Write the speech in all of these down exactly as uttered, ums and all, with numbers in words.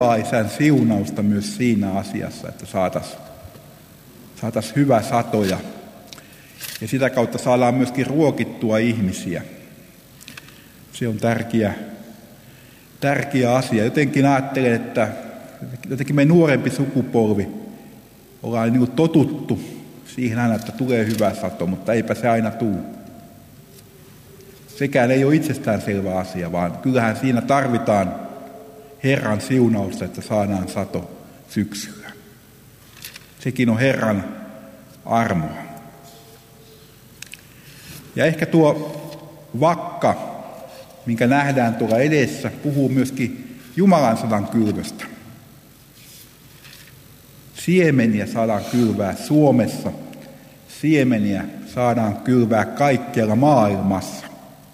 Isän siunausta myös siinä asiassa, että saataisiin saatais hyvä sato ja, ja sitä kautta saadaan myöskin ruokittua ihmisiä. Se on tärkeä, tärkeä asia. Jotenkin ajattelen, että jotenkin me nuorempi sukupolvi ollaan niin kuin totuttu siihen aina, että tulee hyvä sato, mutta eipä se aina tule. Sekään ei ole itsestäänselvä asia, vaan kyllähän siinä tarvitaan Herran siunausta, että saadaan sato syksyllä. Sekin on Herran armoa. Ja ehkä tuo vakka, minkä nähdään tuolla edessä, puhuu myöskin Jumalan sanan kylvöstä. Siemeniä saadaan kylvää Suomessa. Siemeniä saadaan kylvää kaikkialla maailmassa.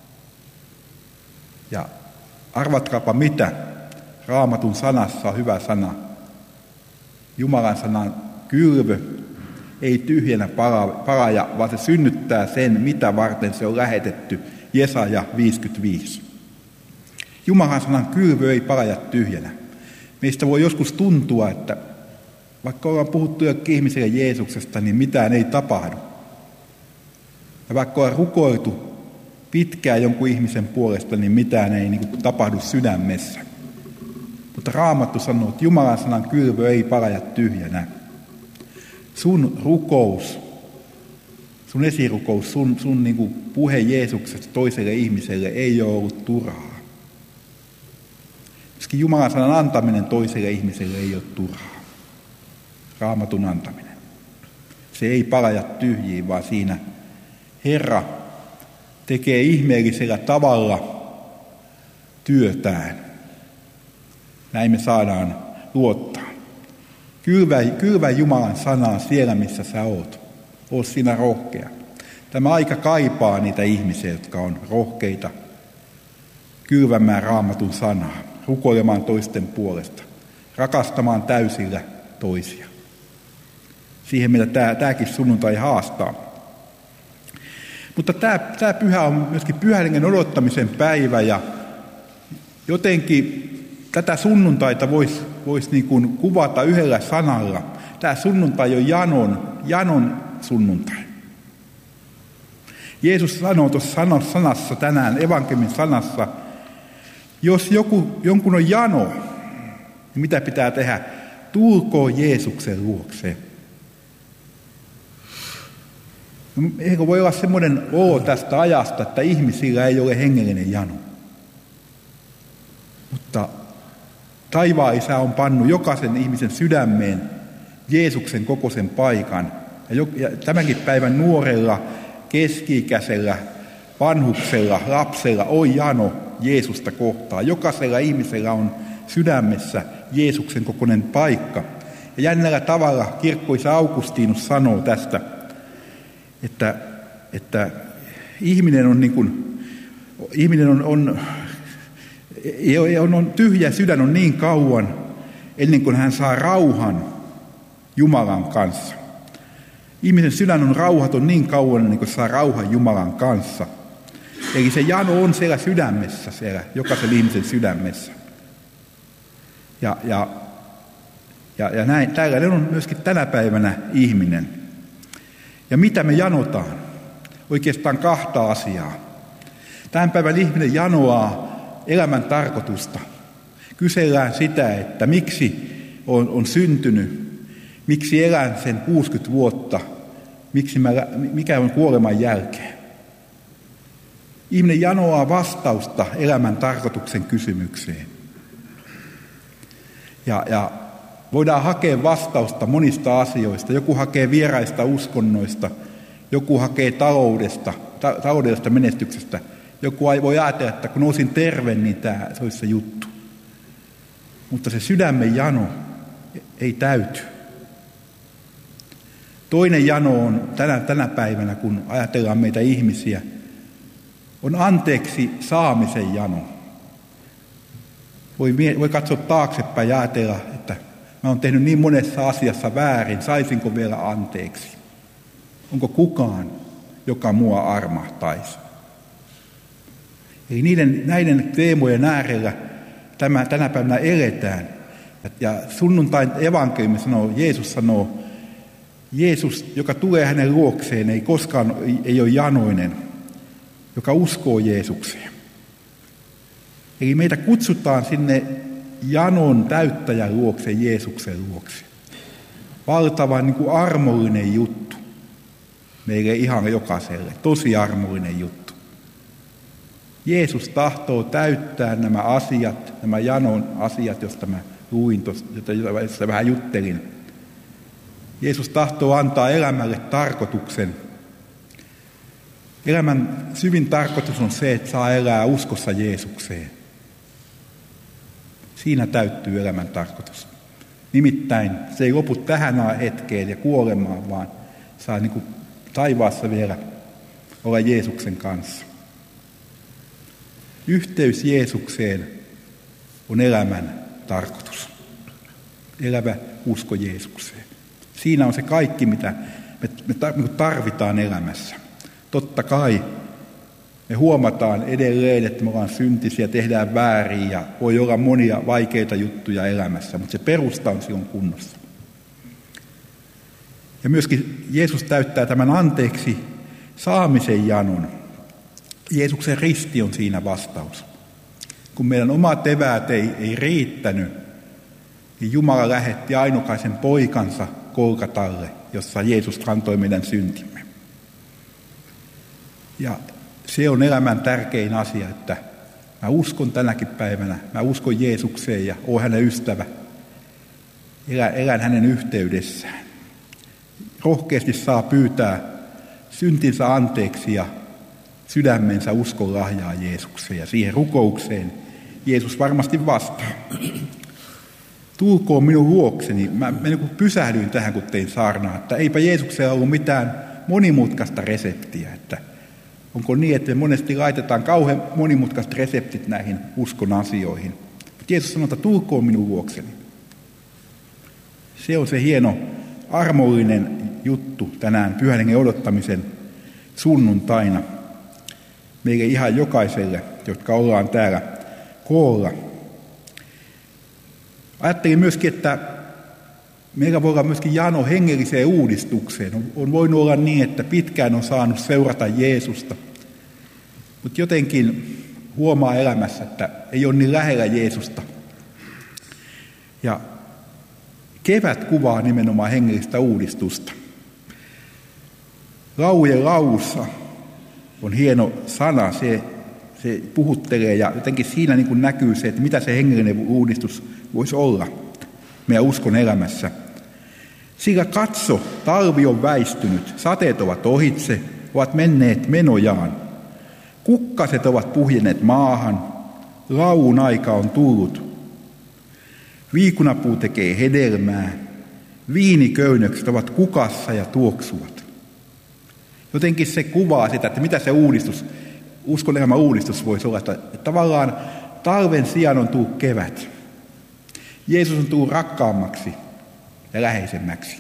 Ja arvatkaapa mitä? Raamatun sanassa on hyvä sana. Jumalan sanan kylvö ei tyhjänä paraja, vaan se synnyttää sen, mitä varten se on lähetetty. Jesaja viisikymmentäviisi. Jumalan sanan kylvö ei paraja tyhjänä. Meistä voi joskus tuntua, että vaikka ollaan puhuttu jollekin ihmiselle Jeesuksesta, niin mitään ei tapahdu. Ja vaikka ollaan rukoiltu pitkään jonkun ihmisen puolesta, niin mitään ei niin kuin tapahdu sydämessä. Mutta Raamattu sanoo, että Jumalan sanan kylvö ei paraja tyhjänä. Sun rukous, sun esirukous, sun, sun niin kuin puhe Jeesuksesta toiselle ihmiselle ei ole ollut turhaa. Myöskin Jumalan sanan antaminen toiselle ihmiselle ei ole turhaa. Raamatun antaminen. Se ei paraja tyhjiin, vaan siinä Herra tekee ihmeellisellä tavalla työtään. Näin me saadaan luottaa. Kylvä, kylvä Jumalan sanaa siellä, missä sä oot. Oo sinä rohkea. Tämä aika kaipaa niitä ihmisiä, jotka on rohkeita kylvämään Raamatun sanaa, rukoilemaan toisten puolesta, rakastamaan täysillä toisia. Siihen meitä tämä, tämäkin sunnuntai haastaa. Mutta tämä, tämä pyhä on myöskin pyhän hengen odottamisen päivä ja jotenkin tätä sunnuntaita voisi vois niin kuin kuvata yhdellä sanalla. Tämä sunnuntai on janon, janon sunnuntai. Jeesus sanoo tuossa sanassa tänään, evankeliumin sanassa, jos joku, jonkun on jano, niin mitä pitää tehdä? Tulkoon Jeesuksen luokse. Eikö voi olla semmoinen olo tästä ajasta, että ihmisillä ei ole hengellinen jano. Mutta taivaan Isä on pannut jokaisen ihmisen sydämeen Jeesuksen kokoisen paikan. Ja, jo, ja tämänkin päivän nuorella, keski-ikäisellä, vanhuksella, lapsella on jano Jeesusta kohtaan. Jokaisella ihmisellä on sydämessä Jeesuksen kokoinen paikka. Ja jännällä tavalla kirkkoisä Augustinus sanoo tästä, että, että ihminen on niin kuin, ihminen on, on On, on tyhjä sydän on niin kauan, ennen kuin hän saa rauhan Jumalan kanssa. Ihmisen sydän on rauhaton niin kauan, ennen kuin saa rauhan Jumalan kanssa. Eli se jano on siellä sydämessä, siellä jokaisen ihmisen sydämessä. Ja, ja, ja, ja näin, tällainen on myöskin tänä päivänä ihminen. Ja mitä me janotaan? Oikeastaan kahta asiaa. Tämän päivän ihminen janoaa elämän tarkoitusta. Kysellään sitä, että miksi on, on syntynyt, miksi elän sen kuusikymmentä vuotta, miksi mä, mikä on kuoleman jälkeen. Ihminen janoaa vastausta elämän tarkoituksen kysymykseen. Ja, ja voidaan hakea vastausta monista asioista. Joku hakee vieraista uskonnoista, joku hakee taloudesta, ta, taloudellisesta menestyksestä. Joku voi ajatella, että kun olisin terve, niin tämä se olisi se juttu. Mutta se sydämen jano ei täyty. Toinen jano on tänä, tänä päivänä, kun ajatellaan meitä ihmisiä, on anteeksi saamisen jano. Voi, voi katsoa taaksepäin ja ajatella, että mä oon tehnyt niin monessa asiassa väärin, saisinko vielä anteeksi? Onko kukaan, joka mua armahtaisi? Eli niiden, näiden teemojen äärellä tämä, tänä päivänä eletään. Ja sunnuntain evankeliumi sanoo, Jeesus sanoo, Jeesus, joka tulee hänen luokseen, ei koskaan ei ole janoinen, joka uskoo Jeesukseen. Eli meitä kutsutaan sinne janon täyttäjän luokse, Jeesuksen luokse. Valtavan niin kuin armollinen juttu. Meille ihan jokaiselle. Tosi armollinen juttu. Jeesus tahtoo täyttää nämä asiat, nämä janon asiat, joista mä luin, josta vähän juttelin. Jeesus tahtoo antaa elämälle tarkoituksen. Elämän syvin tarkoitus on se, että saa elää uskossa Jeesukseen. Siinä täyttyy elämän tarkoitus. Nimittäin se ei lopu tähän hetkeen ja kuolemaan, vaan saa niin kuin taivaassa vielä olla Jeesuksen kanssa. Yhteys Jeesukseen on elämän tarkoitus. Elävä usko Jeesukseen. Siinä on se kaikki, mitä me tarvitaan elämässä. Totta kai me huomataan edelleen, että me ollaan syntisiä, tehdään väärin ja voi olla monia vaikeita juttuja elämässä, mutta se perusta on silloin kunnossa. Ja myöskin Jeesus täyttää tämän anteeksi saamisen janon. Jeesuksen risti on siinä vastaus. Kun meidän omat eväät ei, ei riittänyt, niin Jumala lähetti ainokaisen poikansa Golgatalle, jossa Jeesus kantoi meidän syntimme. Ja se on elämän tärkein asia, että mä uskon tänäkin päivänä, mä uskon Jeesukseen ja oon hänen ystävä. Elän, elän hänen yhteydessään. Rohkeasti saa pyytää syntinsä anteeksi ja sydämensä uskon lahjaa Jeesukseen. Ja siihen rukoukseen Jeesus varmasti vastaa. Tulkoon minun luokseni. Mä, mä niin kuin pysähdyin tähän, kun tein saarnaa, että eipä Jeesuksella ollut mitään monimutkaista reseptiä. Että onko niin, että me monesti laitetaan kauhean monimutkaiset reseptit näihin uskon asioihin. Mutta Jeesus sanoo, että tulkoon minun luokseni. Se on se hieno, armollinen juttu tänään pyhän hengen odottamisen sunnuntaina. Meille ihan jokaiselle, jotka ollaan täällä koolla. Ajattelin myöskin, että meillä voi olla myöskin jano hengelliseen uudistukseen. On, on voinut olla niin, että pitkään on saanut seurata Jeesusta. Mutta jotenkin huomaa elämässä, että ei ole niin lähellä Jeesusta. Ja kevät kuvaa nimenomaan hengellistä uudistusta. Laulujen laulussa on hieno sana, se, se puhuttelee ja jotenkin siinä niin kuin näkyy se, että mitä se hengellinen uudistus voisi olla meidän uskon elämässä. Sillä katso, talvi on väistynyt, sateet ovat ohitse, ovat menneet menojaan. Kukkaset ovat puhjenneet maahan, laulun aika on tullut. Viikunapuu tekee hedelmää, viiniköynnökset ovat kukassa ja tuoksuvat. Jotenkin se kuvaa sitä, että mitä se uudistus, uskon elämän uudistus voisi olla, että tavallaan talven sijaan on tullut kevät. Jeesus on tullut rakkaammaksi ja läheisemmäksi.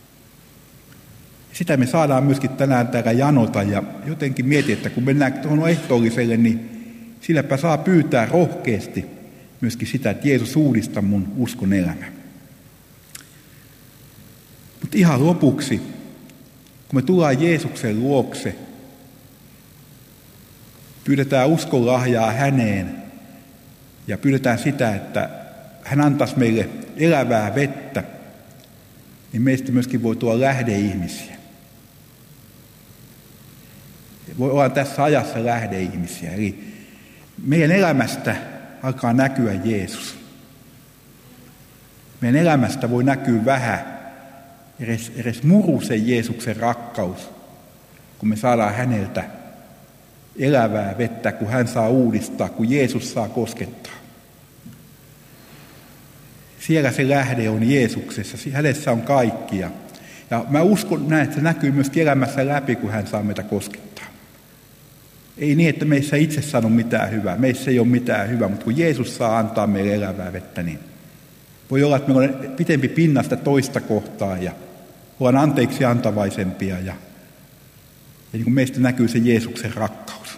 Sitä me saadaan myöskin tänään täällä janota ja jotenkin mietin, että kun mennään tuohon ehtoolliselle, niin silläpä saa pyytää rohkeasti myöskin sitä, että Jeesus uudista mun uskon elämä. Mutta ihan lopuksi, kun me tullaan Jeesuksen luokse, pyydetään uskon lahjaa häneen ja pyydetään sitä, että hän antaisi meille elävää vettä, niin meistä myöskin voi tulla lähdeihmisiä. Voi olla tässä ajassa lähdeihmisiä. Eli meidän elämästä alkaa näkyä Jeesus. Meidän elämästä voi näkyä vähän, edes, edes murusen Jeesuksen rakkaus, kun me saadaan häneltä elävää vettä, kun hän saa uudistaa, kun Jeesus saa koskettaa. Siellä se lähde on Jeesuksessa, hänessä on kaikkia. Ja mä uskon näin, että se näkyy myös elämässä läpi, kun hän saa meitä koskettaa. Ei niin, että meissä itse sano mitään hyvää, meissä ei ole mitään hyvää, mutta kun Jeesus saa antaa meille elävää vettä, niin voi olla, että me ollaan pitempi pinnasta toista kohtaa ja ollaan anteeksi antavaisempia ja, ja niin kuin meistä näkyy se Jeesuksen rakkaus.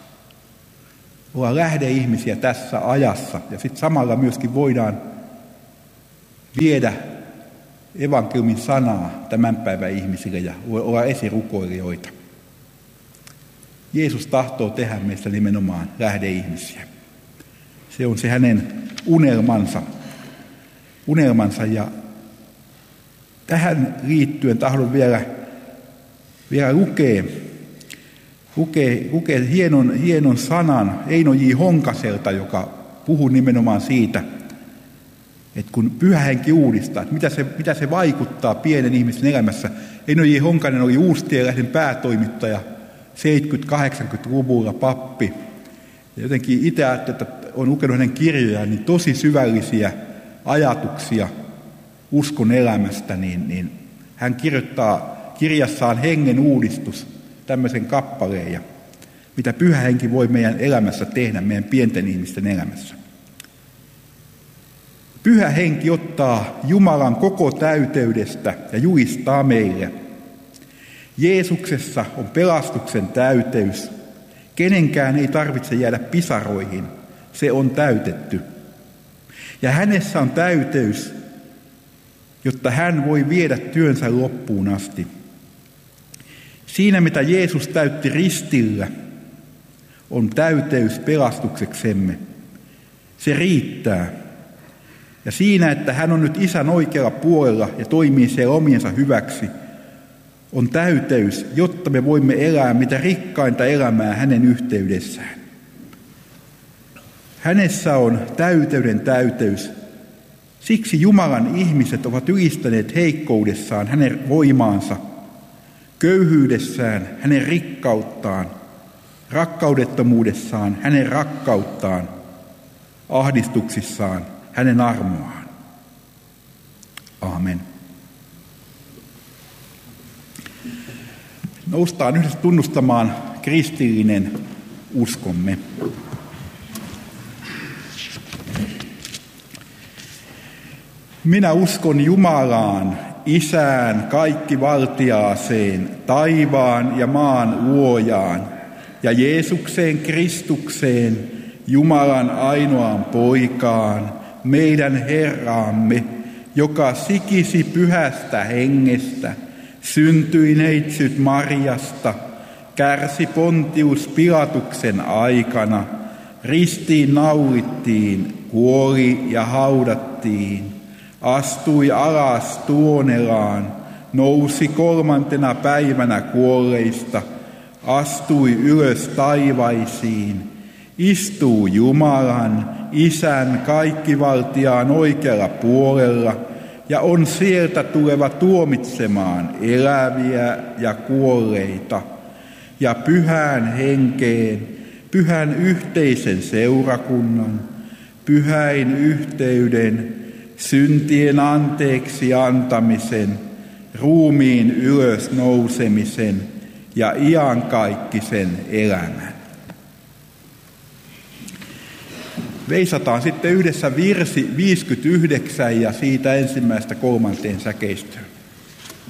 Ollaan lähdeihmisiä tässä ajassa ja sitten samalla myöskin voidaan viedä evankeliumin sanaa tämän päivän ihmisille ja olla esirukoilijoita. Jeesus tahtoo tehdä meistä nimenomaan lähdeihmisiä. Se on se hänen unelmansa. unelmansa ja tähän liittyen tahdon vielä, vielä lukea, lukea, lukea hienon, hienon sanan Eino J. Honkaselta, joka puhuu nimenomaan siitä, että kun Pyhä Henki uudistaa, että mitä se, mitä se vaikuttaa pienen ihmisen elämässä. Eino J. Honkanen oli Uustien-lehden päätoimittaja seitsemänkymmentä-kahdeksankymmentäluvulla pappi. Ja jotenkin itse ajattelin, että olen lukenut hänen kirjojaan, niin tosi syvällisiä ajatuksia uskon elämästä, niin, niin hän kirjoittaa kirjassaan Hengen uudistus, tämmöisen kappaleen, ja mitä Pyhä Henki voi meidän elämässä tehdä, meidän pienten ihmisten elämässä. Pyhä Henki ottaa Jumalan koko täyteydestä ja julistaa meille. Jeesuksessa on pelastuksen täyteys. Kenenkään ei tarvitse jäädä pisaroihin. Se on täytetty. Ja hänessä on täyteys, jotta hän voi viedä työnsä loppuun asti. Siinä, mitä Jeesus täytti ristillä, on täyteys pelastukseksemme. Se riittää. Ja siinä, että hän on nyt Isän oikealla puolella ja toimii siellä omiensa hyväksi, on täyteys, jotta me voimme elää mitä rikkainta elämää hänen yhteydessään. Hänessä on täyteyden täyteys. Siksi Jumalan ihmiset ovat ylistäneet heikkoudessaan hänen voimaansa, köyhyydessään hänen rikkauttaan, rakkaudettomuudessaan hänen rakkauttaan, ahdistuksissaan hänen armoaan. Aamen. Noustaan yhdessä tunnustamaan kristillinen uskomme. Minä uskon Jumalaan, Isään kaikkivaltiaaseen, taivaan ja maan luojaan, ja Jeesukseen Kristukseen, Jumalan ainoaan poikaan, meidän Herraamme, joka sikisi pyhästä hengestä, syntyi neitsyt Marjasta, kärsi Pontius Pilatuksen aikana, ristiin naulittiin, kuoli ja haudattiin, astui alas tuonelaan, nousi kolmantena päivänä kuolleista, astui ylös taivaisiin, istuu Jumalan, Isän kaikkivaltiaan oikealla puolella ja on sieltä tuleva tuomitsemaan eläviä ja kuolleita ja pyhään henkeen, pyhän yhteisen seurakunnan, pyhäin yhteyden, syntien anteeksi antamisen, ruumiin ylös nousemisen ja iankaikkisen elämän. Veisataan sitten yhdessä virsi viisikymmentäyhdeksän ja siitä ensimmäistä kolmanteen säkeistöön.